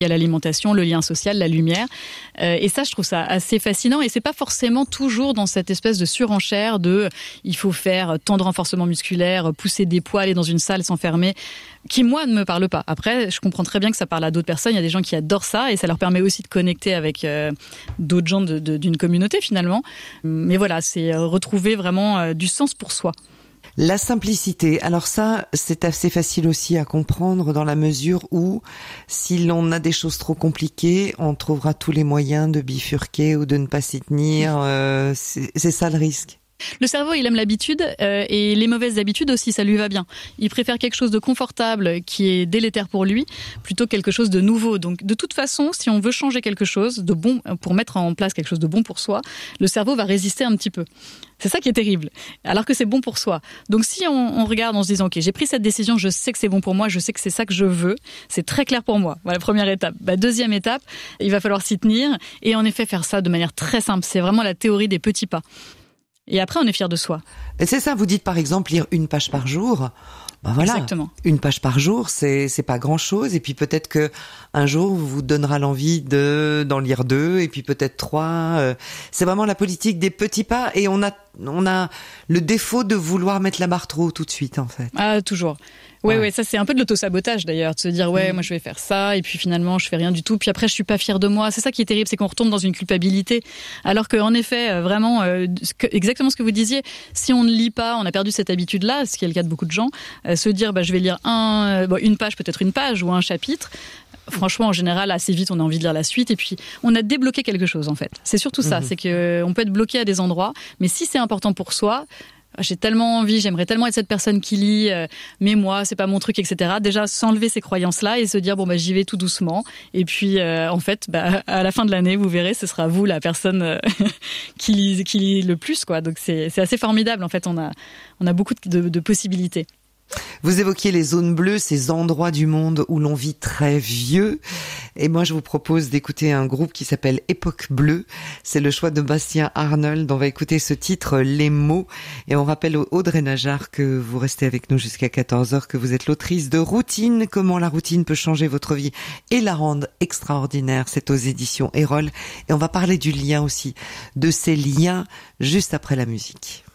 Il y a l'alimentation, le lien social, la lumière. Et ça, je trouve ça assez fascinant. Et c'est pas forcément toujours dans cette espèce de surenchère de il faut faire tant de renforcement musculaire, pousser des poids, aller dans une salle, s'enfermer, qui, moi, ne me parle pas. Après, je comprends très bien que ça parle à d'autres personnes. Il y a des gens qui adorent ça et ça leur permet aussi de connecter avec d'autres gens d'une communauté, finalement. Mais voilà, c'est retrouver vraiment du sens pour soi. La simplicité, alors ça, c'est assez facile aussi à comprendre dans la mesure où, si l'on a des choses trop compliquées, on trouvera tous les moyens de bifurquer ou de ne pas s'y tenir. C'est ça le risque. Le cerveau, il aime l'habitude et les mauvaises habitudes aussi, ça lui va bien. Il préfère quelque chose de confortable qui est délétère pour lui plutôt que quelque chose de nouveau. Donc, de toute façon, si on veut changer quelque chose de bon, pour mettre en place quelque chose de bon pour soi, le cerveau va résister un petit peu. C'est ça qui est terrible, alors que c'est bon pour soi. Donc si on regarde en se disant « Ok, j'ai pris cette décision, je sais que c'est bon pour moi, je sais que c'est ça que je veux, c'est très clair pour moi. » Voilà, première étape. Deuxième étape, il va falloir s'y tenir et en effet faire ça de manière très simple. C'est vraiment la théorie des petits pas. Et après, on est fier de soi. Et c'est ça, vous dites par exemple lire 1 page par jour. Voilà. Exactement. 1 page par jour, c'est pas grand chose. Et puis peut-être que un jour vous donnera l'envie d'en lire 2, et puis peut-être 3. C'est vraiment la politique des petits pas. Et on a le défaut de vouloir mettre la barre trop haut tout de suite, en fait. Ah, toujours. Ouais, ça c'est un peu de l'auto-sabotage d'ailleurs, de se dire moi je vais faire ça et puis finalement je fais rien du tout, puis après je suis pas fière de moi. C'est ça qui est terrible, c'est qu'on retombe dans une culpabilité. Alors que en effet, vraiment, exactement ce que vous disiez, si on ne lit pas, on a perdu cette habitude-là, ce qui est le cas de beaucoup de gens, se dire je vais lire une page, peut-être une page ou un chapitre. Franchement, en général, assez vite, on a envie de lire la suite et puis on a débloqué quelque chose en fait. C'est surtout ça, c'est que on peut être bloqué à des endroits, mais si c'est important pour soi. J'ai tellement envie, j'aimerais tellement être cette personne qui lit, mais moi, c'est pas mon truc, etc. Déjà, s'enlever ces croyances-là et se dire, j'y vais tout doucement. Et puis, en fait, à la fin de l'année, vous verrez, ce sera vous, la personne qui lit le plus, quoi. Donc, c'est assez formidable. En fait, on a beaucoup de possibilités. Vous évoquiez les zones bleues, ces endroits du monde où l'on vit très vieux. Et moi, je vous propose d'écouter un groupe qui s'appelle Époque Bleue. C'est le choix de Bastien Arnold. On va écouter ce titre, Les mots. Et on rappelle Audrey Najjar que vous restez avec nous jusqu'à 14h, que vous êtes l'autrice de Routine. Comment la routine peut changer votre vie et la rendre extraordinaire. C'est aux éditions Erol. Et on va parler du lien aussi, de ces liens, juste après la musique.